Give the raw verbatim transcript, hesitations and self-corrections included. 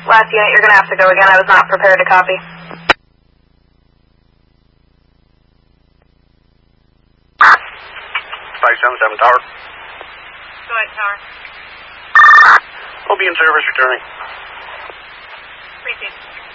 Last unit, you're going to have to go again. I was not prepared to copy. five seven seven Tower. Go ahead, Tower. I'll be in service returning. Appreciate it.